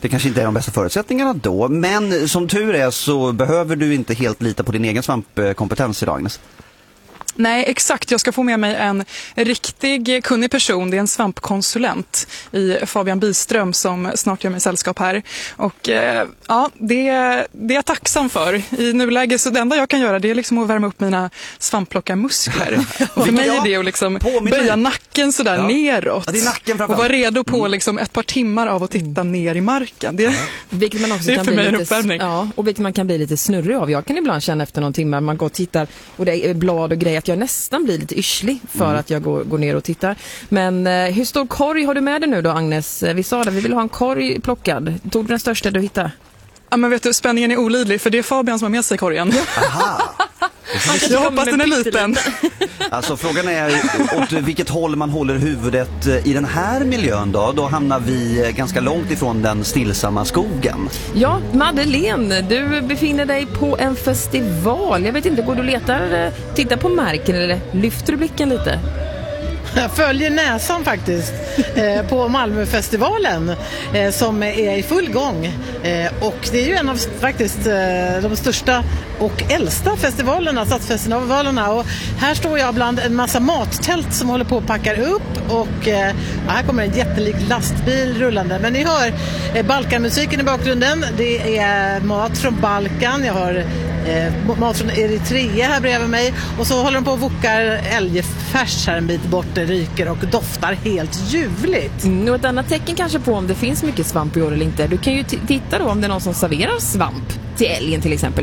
det kanske inte är de bästa förutsättningarna då. Men som tur är så behöver du inte helt lita på din egen svampkompetens idag, Agnes. Nej, exakt. Jag ska få med mig en riktig kunnig person. Det är en svampkonsulent i Fabian Byström som snart gör mig sällskap här. Och ja, det är jag tacksam för. I nuläget så det enda jag kan göra det är liksom att värma upp mina svampplockarmuskler. Och för mig är det att liksom böja nacken sådär neråt. Ja, det är nacken och vara redo på liksom ett par timmar av att titta ner i marken. Vilket man också det är kan för bli mig en lite, uppvärmning. ja, och vilket man kan bli lite snurrig av. Jag kan ibland känna efter någon timme man går och tittar och det är blad och grejer att jag nästan blir lite yrslig för att jag går ner och tittar. Men hur stor korg har du med dig nu då, Agnes? Vi sa det, vi vill ha en korg plockad. Tog du den största du hittade? Ja, men vet du, spänningen är olidlig för det är Fabian som har med sig korgen. Aha. Jag hoppas den är liten. Alltså frågan är åt vilket håll man håller huvudet i den här miljön då. Då hamnar vi ganska långt ifrån den stillsamma skogen. Ja, Madeleine, du befinner dig på en festival. Jag vet inte, går du och letar, tittar på marken eller lyfter du blicken lite? Jag följer näsan faktiskt på Malmöfestivalen som är i full gång. Och det är ju en av faktiskt de största och äldsta festivalerna, stadsfestivalerna. Och här står jag bland en massa mattält som håller på att packa upp. Och här kommer en jättelik lastbil rullande. Men ni hör Balkanmusiken i bakgrunden. Det är mat från Balkan. Jag har mat från Eritrea här bredvid mig. Och så håller de på och vokar älgfärs här en bit bort. Det ryker och doftar helt ljuvligt. Och ett annat tecken kanske på om det finns mycket svamp i år eller inte. Du kan ju titta då om det är någon som serverar svamp till älgen till exempel.